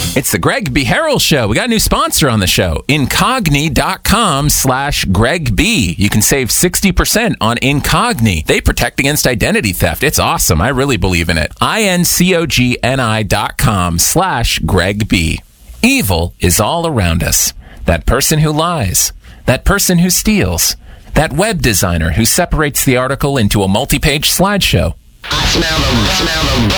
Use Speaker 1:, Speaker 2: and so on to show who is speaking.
Speaker 1: It's the Greg B. Harrell Show. We got a new sponsor on the show, Incogni.com/Greg B. You can save 60% on Incogni. They protect against identity theft. It's awesome. I really believe in it. Incogni.com/Greg B. Evil is all around us. That person who lies. That person who steals. That web designer who separates the article into a multi-page slideshow.
Speaker 2: I smell the